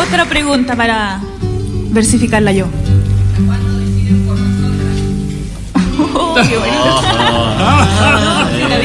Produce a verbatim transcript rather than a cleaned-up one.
otra pregunta para versificarla yo. ¿Cuándo deciden por nosotras? Oh, qué bonito. Ah,